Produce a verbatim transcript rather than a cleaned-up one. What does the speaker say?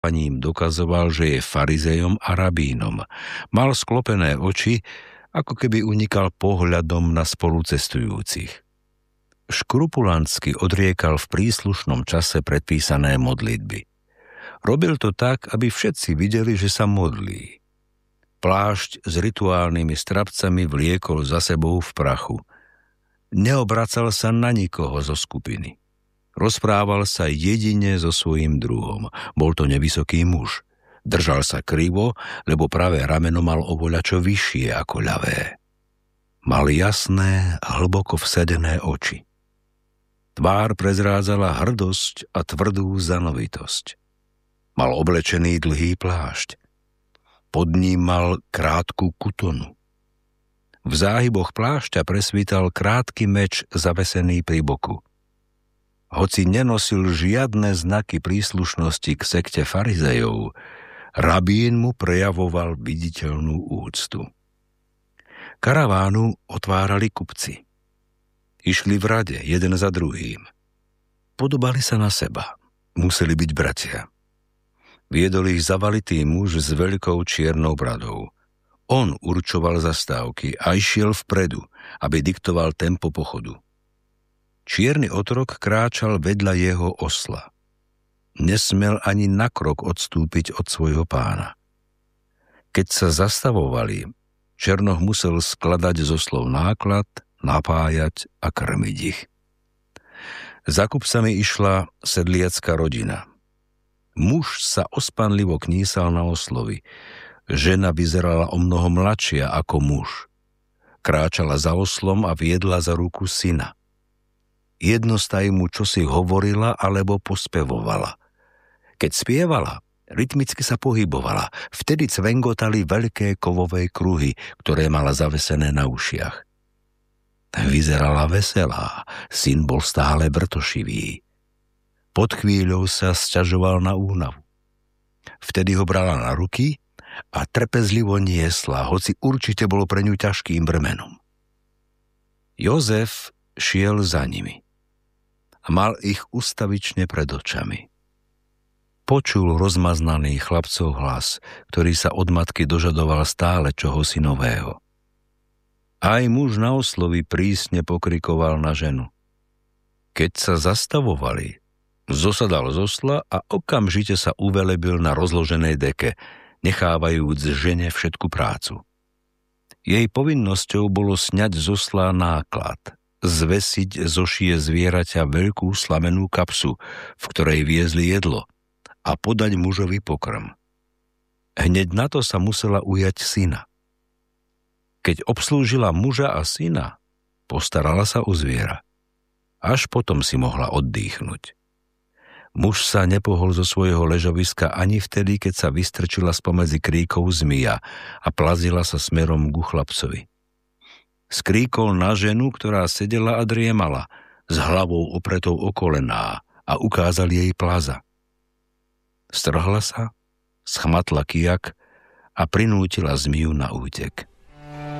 správaním dokazoval, že je farizejom a rabínom. Mal sklopené oči, ako keby unikal pohľadom na spolucestujúcich. Škrupulantsky odriekal v príslušnom čase predpísané modlitby. Robil to tak, aby všetci videli, že sa modlí. Plášť s rituálnymi strapcami vliekol za sebou v prachu. Neobracal sa na nikoho zo skupiny. Rozprával sa jedine so svojím druhom. Bol to nevysoký muž. Držal sa krivo, lebo pravé rameno mal ovoľačo vyššie ako ľavé. Mal jasné, hlboko vsedené oči. Tvár prezrádzala hrdosť a tvrdú zanovitosť. Mal oblečený dlhý plášť. Pod ním mal krátku kutonu. V záhyboch plášťa presvítal krátky meč zavesený pri boku. Hoci nenosil žiadne znaky príslušnosti k sekte farizejov, rabín mu prejavoval viditeľnú úctu. Karavánu otvárali kupci. Išli v rade, jeden za druhým. Podobali sa na seba. Museli byť bratia. Viedol ich zavalitý muž s veľkou čiernou bradou. On určoval zastávky a išiel vpredu, aby diktoval tempo pochodu. Čierny otrok kráčal vedľa jeho osla. Nesmel ani na krok odstúpiť od svojho pána. Keď sa zastavovali, Černoch musel skladať zo slov náklad, napájať a krmiť ich. Za kupcami išla sedliacka rodina. Muž sa ospanlivo knísal na oslovi. Žena vyzerala o mnoho mladšia ako muž. Kráčala za oslom a viedla za ruku syna. Jednostaj mu čosi hovorila alebo pospevovala. Keď spievala, rytmicky sa pohybovala. Vtedy cvengotali veľké kovové kruhy, ktoré mala zavesené na ušiach. Vyzerala veselá, syn bol stále vrtošivý. Pod chvíľou sa sťažoval na únavu. Vtedy ho brala na ruky a trpezlivo niesla, hoci určite bolo pre ňu ťažkým bremenom. Jozef šiel za nimi a mal ich ustavične pred očami. Počul rozmaznaný chlapcov hlas, ktorý sa od matky dožadoval stále čohosi nového. Aj muž na oslovi prísne pokrikoval na ženu. Keď sa zastavovali, zosadal z osla a okamžite sa uvelebil na rozloženej deke, nechávajúc žene všetku prácu. Jej povinnosťou bolo sňať z osla náklad, zvesiť zo šie zvieraťa veľkú slamenú kapsu, v ktorej viezli jedlo, a podať mužovi pokrm. Hneď na to sa musela ujať syna. Keď obslúžila muža a syna, postarala sa o zviera. Až potom si mohla oddychnúť. Muž sa nepohol zo svojho ležoviska ani vtedy, keď sa vystrčila spomedzi kríkov zmija a plazila sa smerom ku chlapcovi. Skríkol na ženu, ktorá sedela a driemala, s hlavou opretou o kolená, a ukázal jej plaza. Strhla sa, schmatla kijak a prinútila zmiju na útek.